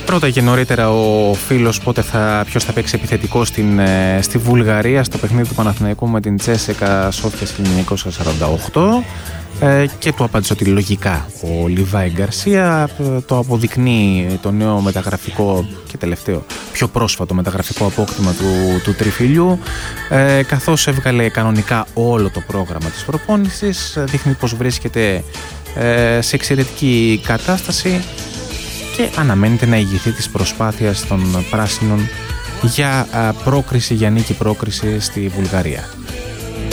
Ρώταγε νωρίτερα ο φίλος ποιος θα παίξει επιθετικό στη Βουλγαρία στο παιχνίδι του Παναθηναϊκού με την Τσέσεκα Σόφια 1948 και του απάντησε ότι λογικά ο Λιβάη Γκαρσία. Το αποδεικνύει το νέο μεταγραφικό και τελευταίο πιο πρόσφατο μεταγραφικό απόκτημα του τριφυλιού, καθώς έβγαλε κανονικά όλο το πρόγραμμα της προπόνησης. Δείχνει πως βρίσκεται σε εξαιρετική κατάσταση και αναμένεται να ηγηθεί της προσπάθειας των πράσινων για νίκη πρόκριση στη Βουλγαρία.